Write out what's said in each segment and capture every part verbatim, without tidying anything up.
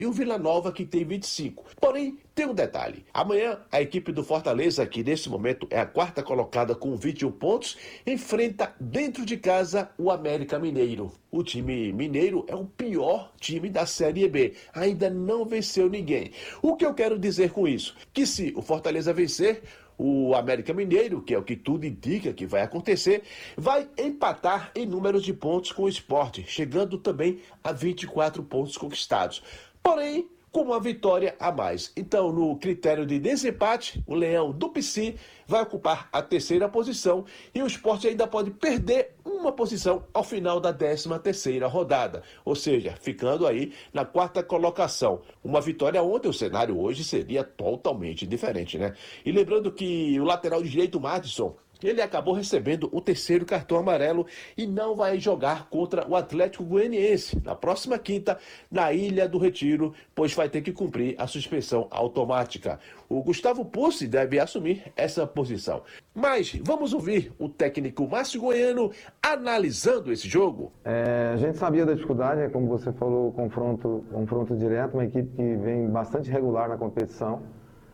e o Vila Nova, que tem vinte e cinco. Porém, tem um detalhe. Amanhã, a equipe do Fortaleza, que nesse momento é a quarta colocada com vinte e um pontos, enfrenta dentro de casa o América Mineiro. O time mineiro é o pior time da Série B. Ainda não venceu ninguém. O que eu quero dizer com isso? Que se o Fortaleza vencer, o América Mineiro, que é o que tudo indica que vai acontecer, vai empatar em números de pontos com o Sport, chegando também a vinte e quatro pontos conquistados. Porém, com uma vitória a mais. Então, no critério de desempate, o Leão do Pici vai ocupar a terceira posição e o Sport ainda pode perder uma posição ao final da décima terceira rodada, ou seja, ficando aí na quarta colocação. Uma vitória ontem, o cenário hoje seria totalmente diferente, né? E lembrando que o lateral direito, Madison, ele acabou recebendo o terceiro cartão amarelo e não vai jogar contra o Atlético Goianiense na próxima quinta, na Ilha do Retiro, pois vai ter que cumprir a suspensão automática. O Gustavo Pucci deve assumir essa posição. Mas vamos ouvir o técnico Márcio Goiano analisando esse jogo. É, a gente sabia da dificuldade, como você falou, confronto, confronto direto, uma equipe que vem bastante regular na competição.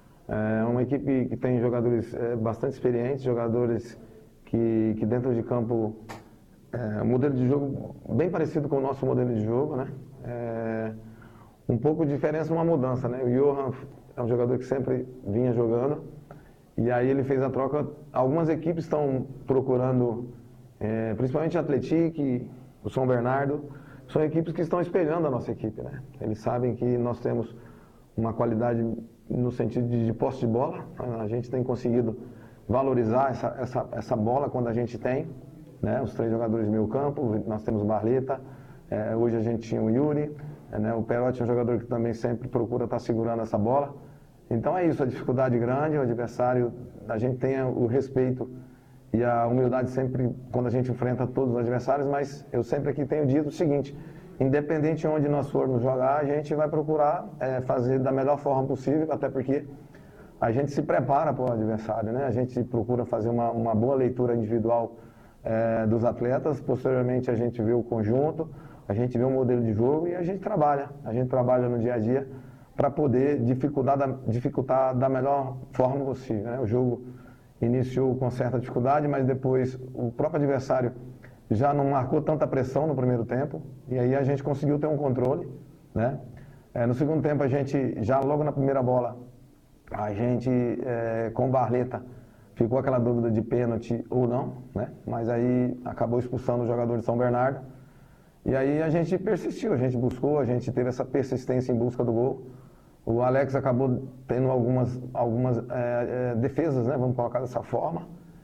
É uma equipe que tem jogadores é, bastante experientes, jogadores que, que dentro de campo, é, um modelo de jogo bem parecido com o nosso modelo de jogo, né? É, um pouco de diferença, uma mudança, né? O Johan é um jogador que sempre vinha jogando e aí ele fez a troca. Algumas equipes estão procurando, é, principalmente a Atlético, o São Bernardo, são equipes que estão espelhando a nossa equipe, né? Eles sabem que nós temos uma qualidade no sentido de, de posse de bola. A gente tem conseguido valorizar essa, essa, essa bola quando a gente tem, né? Os três jogadores de meio campo, nós temos o Barleta, é, hoje a gente tinha o Yuri, é, né? O Perotti é um jogador que também sempre procura estar segurando essa bola. Então é isso, a dificuldade grande, o adversário, a gente tem o respeito e a humildade sempre quando a gente enfrenta todos os adversários, mas eu sempre aqui tenho dito o seguinte: independente de onde nós formos jogar, a gente vai procurar é, fazer da melhor forma possível, até porque a gente se prepara para o adversário, né? A gente procura fazer uma, uma boa leitura individual é, dos atletas, posteriormente a gente vê o conjunto, a gente vê o modelo de jogo e a gente trabalha. A gente trabalha no dia a dia para poder dificultar da, dificultar da melhor forma possível, né? O jogo iniciou com certa dificuldade, mas depois o próprio adversário já não marcou tanta pressão no primeiro tempo, e aí a gente conseguiu ter um controle, né? É, no segundo tempo a gente, já logo na primeira bola, a gente, é, com o Barleta, ficou aquela dúvida de pênalti ou não, né? Mas aí acabou expulsando o jogador de São Bernardo, e aí a gente persistiu, a gente buscou, a gente teve essa persistência em busca do gol. O Alex acabou tendo algumas, algumas é, é, defesas, né? Vamos colocar dessa forma.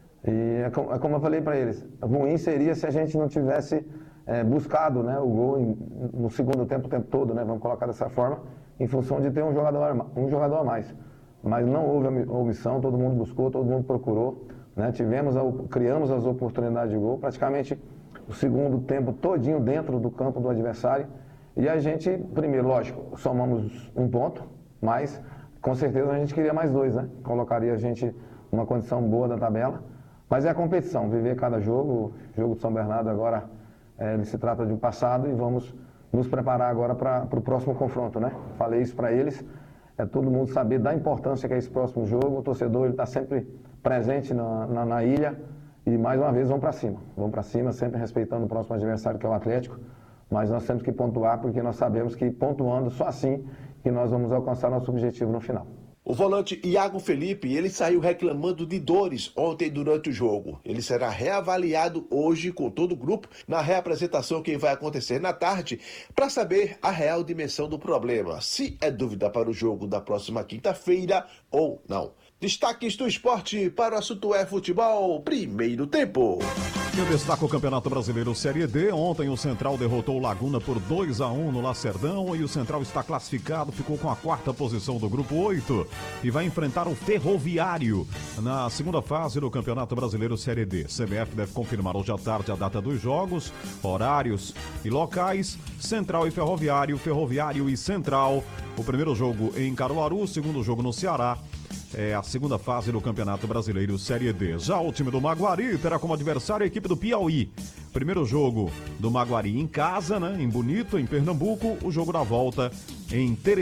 E é como, é como eu falei para eles, ruim seria se a gente não tivesse é, buscado, né, o gol em, no segundo tempo, o tempo todo, né, vamos colocar dessa forma, em função de ter um jogador, um jogador a mais. Mas não houve omissão, todo mundo buscou, todo mundo procurou, né, tivemos a, criamos as oportunidades de gol, praticamente o segundo tempo todinho dentro do campo do adversário. E a gente, primeiro, lógico, somamos um ponto, mas com certeza a gente queria mais dois, né, colocaria a gente numa condição boa da tabela. Mas é a competição, viver cada jogo. O jogo de São Bernardo agora, é, ele se trata de um passado e vamos nos preparar agora para o próximo confronto, né? Falei isso para eles, é todo mundo saber da importância que é esse próximo jogo. O torcedor está sempre presente na, na, na ilha e mais uma vez vamos para cima. Vamos para cima, sempre respeitando o próximo adversário, que é o Atlético, mas nós temos que pontuar porque nós sabemos que pontuando só assim que nós vamos alcançar nosso objetivo no final. O volante Iago Felipe, ele saiu reclamando de dores ontem durante o jogo. Ele será reavaliado hoje com todo o grupo na reapresentação que vai acontecer na tarde para saber a real dimensão do problema, se é dúvida para o jogo da próxima quinta-feira ou não. Destaques do esporte para o assunto é futebol, primeiro tempo. Eu destaco o Campeonato Brasileiro Série D. Ontem o Central derrotou o Laguna por dois a um no Lacerdão e o Central está classificado, ficou com a quarta posição do Grupo oito e vai enfrentar o Ferroviário na segunda fase do Campeonato Brasileiro Série D. C B F deve confirmar hoje à tarde a data dos jogos, horários e locais. Central e Ferroviário, Ferroviário e Central. O primeiro jogo em Caruaru, o segundo jogo no Ceará. É a segunda fase do Campeonato Brasileiro Série D. Já o time do Maguari terá como adversário a equipe do Piauí. Primeiro jogo do Maguari em casa, né? Em Bonito, em Pernambuco. O jogo da volta em Teresina.